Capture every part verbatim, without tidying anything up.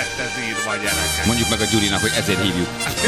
lett ez írva, gyerekek. Mondjuk meg a Gyurinak, hogy ezért hívjuk.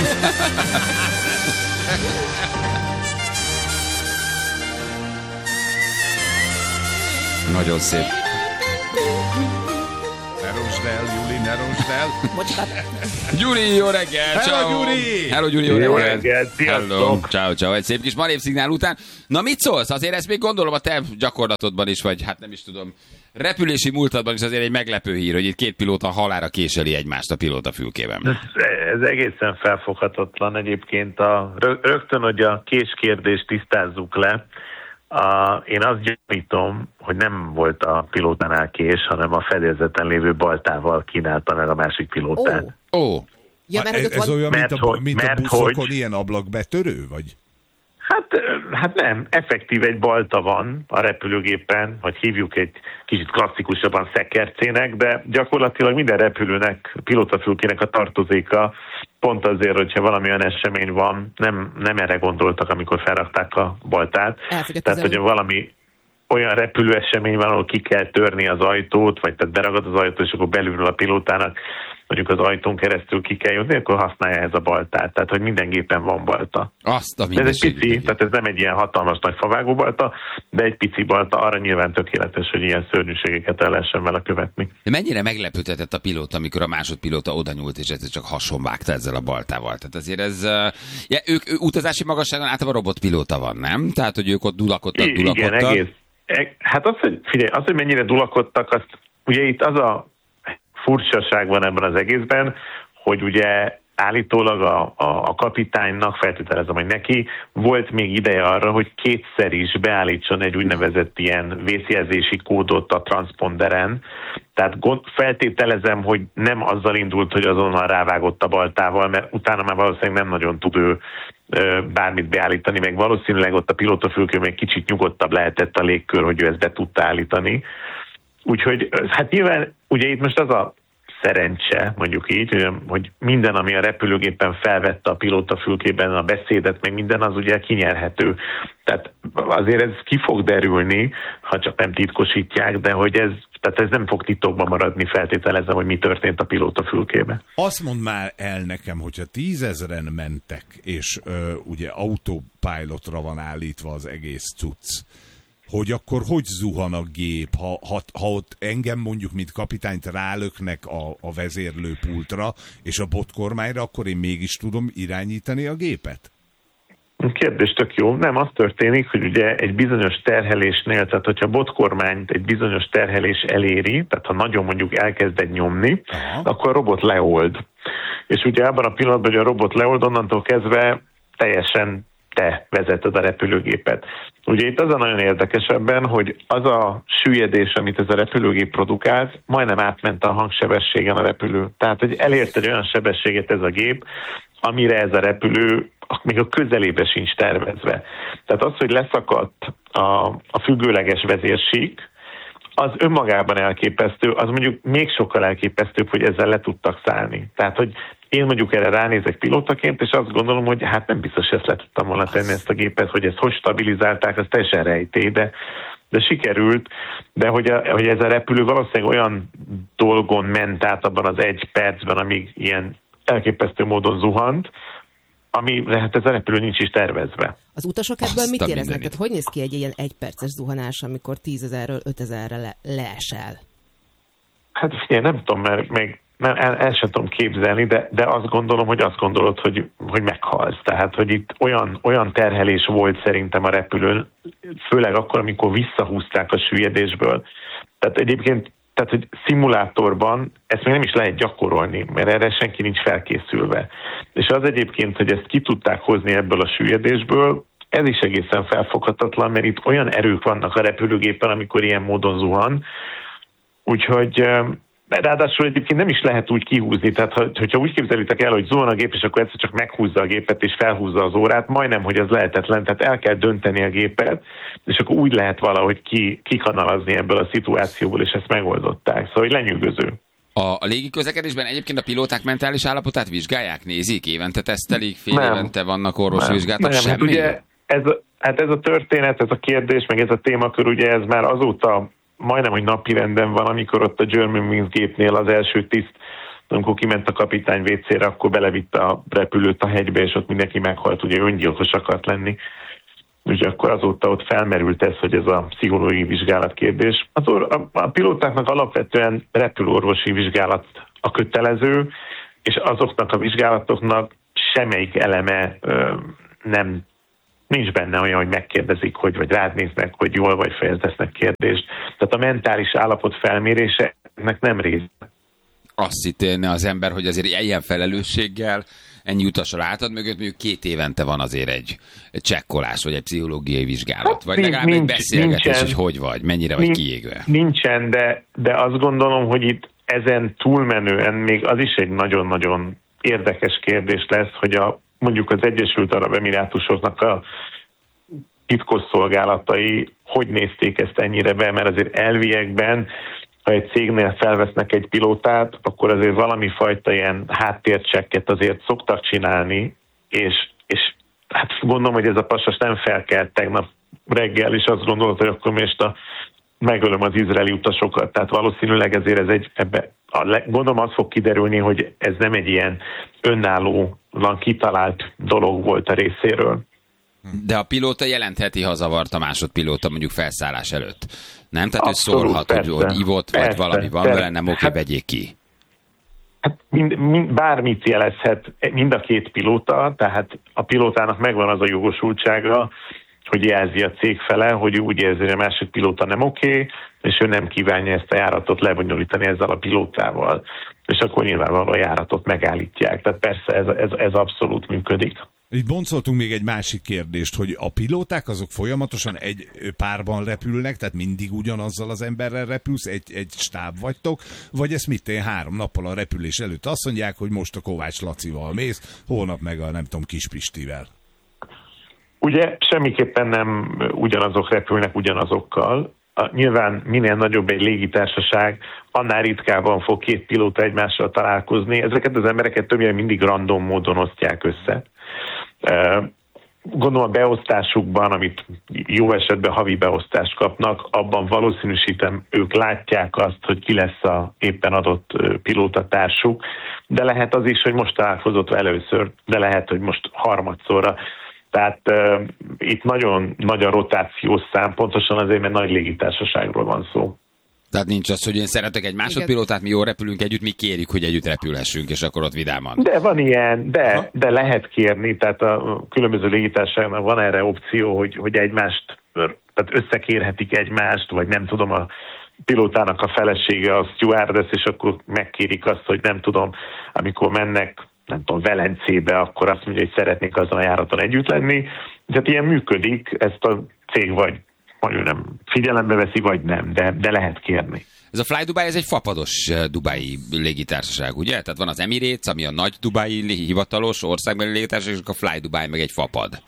Nagyon szép. Ne rosd el, Gyuri, ne rosd el. Gyuri, jó reggel! Hello, Gyuri! Hello, Gyuri, jó, Jó reggel! reggel, sziasztok! Ciao, ciao, egy szép kis marévszignál után. Na mit szólsz? Azért ezt még gondolom a te gyakorlatodban is, vagy hát nem is tudom, repülési múltadban is azért egy meglepő hír, hogy itt két pilóta halálra késeli egymást a pilótafülkében. Ez, ez egészen felfoghatatlan egyébként. A, rögtön, hogy a késkérdést tisztázzuk le. A, én azt gyanítom, hogy nem volt a pilótánál kés, hanem a fedélzeten lévő baltával kínálta meg a másik pilótát. Ó. Oh. Oh. Ja, ez, ez olyan, mint mert a, hogy, mint a mert buszokon hogy, ilyen ablakbetörő, vagy? Hát, hát nem, effektív egy balta van a repülőgépen, vagy hívjuk egy kicsit klasszikusabban szekercének, de gyakorlatilag minden repülőnek, pilótafülkének a tartozéka, pont azért, hogyha valamilyen esemény van, nem, nem erre gondoltak, amikor felrakták a baltát. Elfogyott. Tehát, hogyha valami olyan repülő esemény van, ahol ki kell törni az ajtót, vagy tehát beragad az ajtó, és akkor belülről a pilótának mondjuk az ajtón keresztül ki kell jutni, akkor használja ez a baltát. Tehát, hogy minden gépen van balta. Azt a ez egy pici, tehát ez nem egy ilyen hatalmas nagy favágó balta, de egy pici balta, arra nyilván tökéletes, hogy ilyen szörnyűségeket el lehessen vele követni. De mennyire meglepődtetett a pilóta, amikor a másodpilóta oda nyúlt, és ez csak hasonvágta ezzel a baltával? Tehát azért ez... Ja, ők ő, utazási magasságon általában robotpilóta van, nem? Tehát, hogy ők ott dulakodtak, I- dulakodtak. Igen, egész. Hát az, hogy figyelj, az, hogy mennyire dulakodtak, azt, ugye itt az a furcsaság van ebben az egészben, hogy ugye állítólag a, a, a kapitánynak, feltételezem, hogy neki volt még ideje arra, hogy kétszer is beállítson egy úgynevezett ilyen vészjelzési kódot a transponderen. Tehát gond, feltételezem, hogy nem azzal indult, hogy azonnal rávágott a baltával, mert utána már valószínűleg nem nagyon tud ő bármit beállítani, meg valószínűleg ott a pilótafülkő még kicsit nyugodtabb lehetett a légkör, hogy ő ezt be tudta állítani. Úgyhogy hát nyilván ugye itt most az a szerencse, mondjuk így, hogy minden, ami a repülőgépen felvette a pilótafülkében a beszédet, meg minden, az ugye kinyerhető. Tehát azért ez ki fog derülni, ha csak nem titkosítják, de hogy ez, tehát ez nem fog titokban maradni, feltételezem, hogy mi történt a pilótafülkében. Azt mondd már el nekem, hogyha tízezren mentek, és ö, ugye autopilotra van állítva az egész cucc, hogy akkor hogy zuhan a gép, ha, ha, ha ott engem mondjuk, mint kapitányt rálöknek a, a vezérlőpultra és a botkormányra, akkor én mégis tudom irányítani a gépet? Kérdés tök jó. Nem, az történik, hogy ugye egy bizonyos terhelésnél, tehát hogyha botkormányt egy bizonyos terhelés eléri, tehát ha nagyon mondjuk elkezd egy nyomni, aha, akkor a robot leold. És ugye abban a pillanatban, hogy a robot leold, onnantól kezdve teljesen te vezeted a repülőgépet. Ugye itt az a nagyon érdekes ebben, hogy az a süllyedés, amit ez a repülőgép produkált, majdnem átment a hangsebességen a repülő. Tehát, hogy elért egy olyan sebességet ez a gép, amire ez a repülő még a közelébe sincs tervezve. Tehát az, hogy leszakadt a, a függőleges vezérsík, az önmagában elképesztő, az mondjuk még sokkal elképesztőbb, hogy ezzel le tudtak szállni. Tehát, hogy én mondjuk erre ránézek pilótaként, és azt gondolom, hogy hát nem biztos, hogy ezt le tudtam volna tenni ezt a gépet, hogy ezt hogy stabilizálták, az teljesen rejtély, de, de sikerült, de hogy, a, hogy ez a repülő valószínűleg olyan dolgon ment át abban az egy percben, amíg ilyen elképesztő módon zuhant, ami lehet ez a repülő nincs is tervezve. Az utasok ebből Azt mit éreznek? mindenit. Tehát hogy néz ki egy ilyen egyperces zuhanás, amikor tízezerről ötezerre le- leesel? Hát figyelj, nem tudom, mert még nem, el, el sem tudom képzelni, de, de azt gondolom, hogy azt gondolod, hogy, hogy meghalsz. Tehát, hogy itt olyan, olyan terhelés volt szerintem a repülőn, főleg akkor, amikor visszahúzták a süllyedésből. Tehát egyébként, tehát, hogy szimulátorban ezt még nem is lehet gyakorolni, mert erre senki nincs felkészülve. És az egyébként, hogy ezt ki tudták hozni ebből a süllyedésből, ez is egészen felfoghatatlan, mert itt olyan erők vannak a repülőgépen, amikor ilyen módon zuhan, úgyhogy ráadásul egyébként nem is lehet úgy kihúzni, tehát ha, hogyha úgy képzelitek el, hogy zuhan a gép, és akkor egyszer csak meghúzza a gépet, és felhúzza az órát, majdnem, hogy az lehetetlen, tehát el kell dönteni a gépet, és akkor úgy lehet valahogy ki, kikanalazni ebből a szituációból, és ezt megoldották. Szóval, hogy lenyűgöző. A, a légi közlekedésben egyébként a pilóták mentális állapotát vizsgálják, nézik, évente tesztelik, fél nem, évente vannak orvosvizsgálatok, nem, semmi? Hát ugye ez, hát ez a történet, ez a kérdés, meg ez a témakör, ugye ez már azóta majdnem, hogy napirenden van, amikor ott a Germanwings gépnél az első tiszt amikor kiment a kapitány vécére, akkor belevitte a repülőt a hegybe, és ott mindenki meghalt, ugye öngyilkos akart lenni. Úgyhogy akkor azóta ott felmerült ez, hogy ez a pszichológiai vizsgálat kérdés. Az or- a, a pilótáknak alapvetően repülőorvosi vizsgálat a kötelező, és azoknak a vizsgálatoknak semmelyik eleme ö, nem, nincs benne olyan, hogy megkérdezik, hogy vagy rád néznek, hogy jól vagy, fejezesznek kérdést. Tehát a mentális állapot felmérése ennek nem része. Azt hittélne az ember, hogy azért ilyen felelősséggel ennyi utasra átad mögött, mondjuk két évente van azért egy, egy csekkolás, vagy egy pszichológiai vizsgálat, vagy legalább nincs, egy beszélgetés, nincsen, hogy hogy vagy, mennyire vagy kiégve. Nincsen, de, de azt gondolom, hogy itt ezen túlmenően még az is egy nagyon-nagyon érdekes kérdés lesz, hogy a, mondjuk az Egyesült Arab Emirátusoknak a titkosszolgálatai hogy nézték ezt ennyire be, mert azért elviekben, ha egy cégnél felvesznek egy pilótát, akkor azért valami fajta ilyen háttércsekket azért szoktak csinálni, és, és hát gondolom, hogy ez a pasas nem felkelt tegnap reggel, és azt gondolod, hogy akkor most a, megölöm az izraeli utasokat. Tehát valószínűleg ezért ez egy, ebbe, a, gondolom az fog kiderülni, hogy ez nem egy ilyen önállóan kitalált dolog volt a részéről. De a pilóta jelentheti, ha zavart a másodpilóta mondjuk felszállás előtt. Nem? Tehát Abszolút, ő szólhat, persze, hogy, hogy ivott, vagy persze, valami van persze. vele, nem oké, Hát, vegyék ki. Hát mind, mind, bármit jelezhet mind a két pilóta, tehát a pilótának megvan az a jogosultsága, hogy jelzi a cég fele, hogy úgy érzi, hogy a másik pilóta nem oké, és ő nem kívánja ezt a járatot lebonyolítani ezzel a pilótával. És akkor nyilvánvalóan a járatot megállítják. Tehát persze ez, ez, ez abszolút működik. Itt boncoltunk még egy másik kérdést, hogy a pilóták azok folyamatosan egy párban repülnek, tehát mindig ugyanazzal az emberrel repülsz, egy, egy stáb vagytok, vagy ezt mit én három nappal a repülés előtt azt mondják, hogy most a Kovács Lacival mész, holnap meg a nem tudom Kis Pistivel. Ugye semmiképpen nem ugyanazok repülnek ugyanazokkal. A, nyilván minél nagyobb egy légitársaság, annál ritkábban fog két pilóta egymással találkozni. Ezeket az embereket többnyire mindig random módon osztják össze. Gondolom a beosztásukban, amit jó esetben havi beosztást kapnak, abban valószínűsítem ők látják azt, hogy ki lesz a éppen adott pilótatársuk, de lehet az is, hogy most találkozott először, de lehet, hogy most harmadszorra. Tehát uh, itt nagyon nagy a rotációs szám, pontosan azért, mert nagy légitársaságról van szó. Tehát nincs az, hogy én szeretek egy másodpilótát, mi jól repülünk együtt, mi kérjük, hogy együtt repülhessünk, és akkor ott vidáman. De van ilyen, de, de lehet kérni, tehát a különböző légitársaságnak van erre opció, hogy, hogy egymást, tehát összekérhetik egymást, vagy nem tudom, a pilótának a felesége a stewardess, és akkor megkérik azt, hogy nem tudom, amikor mennek, nem tudom, Velencébe, akkor azt mondja, hogy szeretnék azon a járaton együtt lenni. Tehát ilyen működik, ezt a cég vagy vagy nem figyelembe veszi, vagy nem, de, de lehet kérni. Ez a Fly Dubai, ez egy fapados dubai légitársaság, ugye? Tehát van az Emirates, ami a nagy dubai hivatalos országbeli légitársaság, és a Fly Dubai meg egy fapad.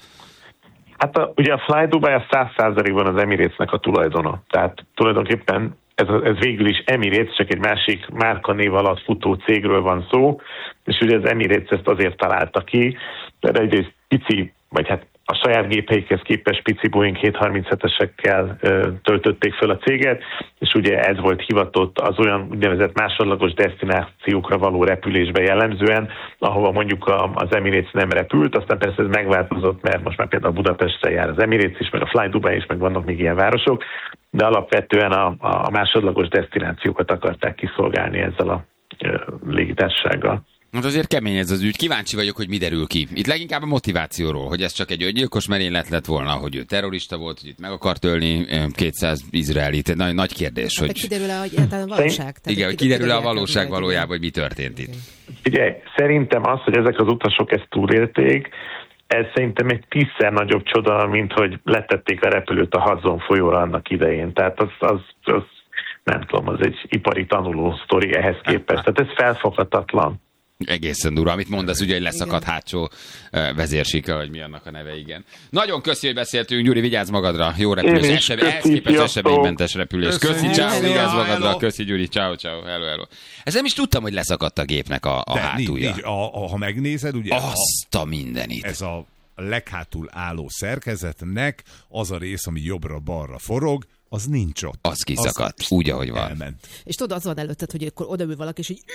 Hát a, ugye a Fly Dubai a száz százalékban az Emiratesnek a tulajdona. Tehát tulajdonképpen ez, ez végül is Emirates, csak egy másik márkanév alatt futó cégről van szó, és ugye az Emirates ezt azért találta ki, de egyrészt pici, vagy hát a saját gépeikhez képest pici Boeing hétszázharminchetesekkel ö, töltötték föl a céget, és ugye ez volt hivatott az olyan úgynevezett másodlagos desztinációkra való repülésbe jellemzően, ahova mondjuk a, az Emirates nem repült, aztán persze ez megváltozott, mert most már például Budapestre jár az Emirates is, meg a Fly Dubai is, meg vannak még ilyen városok, de alapvetően a, a másodlagos desztinációkat akarták kiszolgálni ezzel a ö, légitársasággal. Hát azért kemény ez az ügy. Kíváncsi vagyok, hogy mi derül ki. Itt leginkább a motivációról, hogy ez csak egy öngyilkos merénylet lett volna, hogy ő terrorista volt, hogy itt meg akart ölni kétszáz izraelit. Nagy, nagy kérdés, hát, hogy... kiderül-e, hogy a valóság. Igen, hogy kiderül-e a valóság valójában, hogy mi történt itt. Ugye, szerintem az, hogy ezek az utasok ezt túlélték, ez szerintem egy tízszer nagyobb csoda, mint hogy letették a repülőt a Hudson folyóra annak idején. Tehát az, az, az nem tudom, az egy ipari tanuló sztori ehhez képest. Tehát ez felfoghatatlan. Egészen durva, amit mondasz, ugye egy leszakadt hátsó vezérsika, vagy mi annak a neve, igen. Nagyon köszi, hogy beszéltünk, Gyuri, vigyázz magadra, jó repülés, ehhez képest eseménymentes repülés. Köszi, ciao, vigyázz magadra, köszi, Gyuri, ciao, ciao, hello, hello. Ezt nem is tudtam, hogy leszakadt a gépnek a, a De, hátulja. Nincs, a, a, ha megnézed, ugye... Azt a mindenit. Ez a leghátul álló szerkezetnek az a rész, ami jobbra-balra forog, az nincs ott. Az kiszakadt, úgy, ahogy van. Elment. És tudod, az van előtted, hogy akkor odaül valaki, és így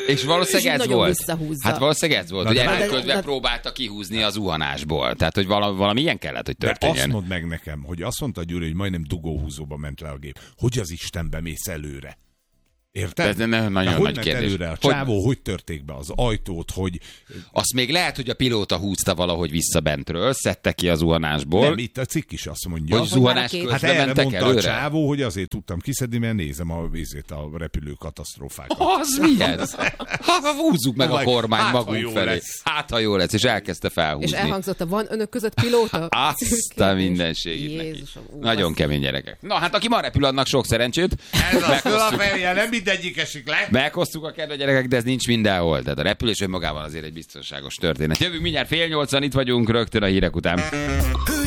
És valószínűleg ez volt. Visszahúzza. Hát valószínűleg ez volt, hogy erőködve próbálta kihúzni az zuhanásból. Tehát, hogy valami, valami ilyen kellett, hogy történjen. De azt mondd meg nekem, hogy azt mondta Gyuri, hogy majdnem dugóhúzóba ment le a gép. Hogy az Istenbe mész előre? Érted? Ez nagyon nagy hogy kérdés. Előre? A csávó hogy... hogy törték be az ajtót, hogy... Azt még lehet, hogy a pilóta húzta valahogy vissza bentről, szedte ki a zuhanásból. Nem, itt a cikk is azt mondja. Hogy zuhanás közben hát erre mentek mondta előre? A csávó, hogy azért tudtam kiszedni, mert nézem a, vízét, a repülő katasztrófákat. Az mi ez? Ha, húzzuk meg a kormány hát, magunk felé. Lesz. Hát, ha jó lesz, és elkezdte felhúzni. És elhangzott, van önök között pilóta? Azt a mindenségét neki. Nagyon kemény gyerekek. Na, hát aki ma repül, annak sok szerencsét. Ez a fölapelje, nem mindegyik esik le. Meghoztuk a kedve gyerekek, de ez nincs mindenhol. Tehát a repülés önmagában azért egy biztonságos történet. Jövünk mindjárt fél nyolcan, itt vagyunk rögtön a hírek után.